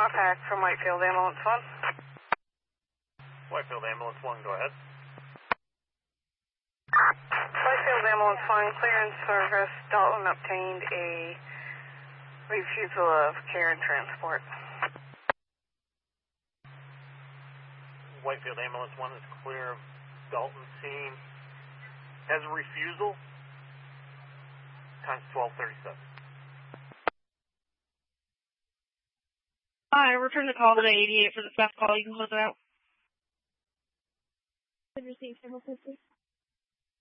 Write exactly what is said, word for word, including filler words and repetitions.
contact from Whitefield Ambulance one. Whitefield Ambulance one, go ahead. Whitefield Ambulance one, clearance service. Dalton obtained a refusal of care and transport. Whitefield Ambulance one is clear of Dalton scene. Has a refusal. Times twelve thirty-seven. Hi, return the call to the eighty-eight for the staff call. You can close it out. Receive several fifty.